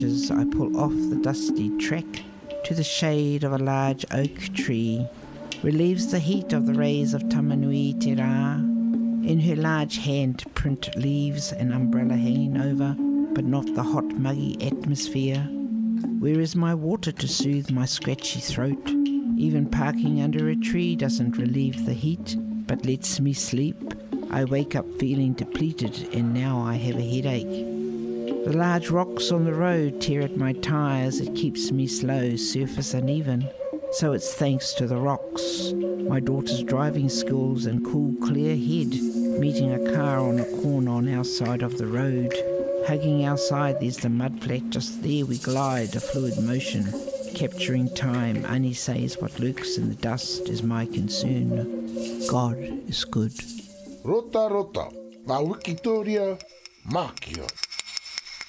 As I pull off the dusty trek to the shade of a large oak tree, relieves the heat of the rays of Tamanui Te Rā. In her large hand print leaves an umbrella hanging over, but not the hot muggy atmosphere. Where is my water to soothe my scratchy throat? Even parking under a tree doesn't relieve the heat, but lets me sleep. I wake up feeling depleted, and now I have a headache. The large rocks on the road tear at my tyres. It keeps me slow, surface uneven. So it's thanks to the rocks. My daughter's driving skills and cool, clear head, meeting a car on a corner on our side of the road. Hugging our side, there's the mud flat. Just there we glide, a fluid motion, capturing time. Ani says what lurks in the dust is my concern. God is good. Rota, rota, ma wikitoria, makio.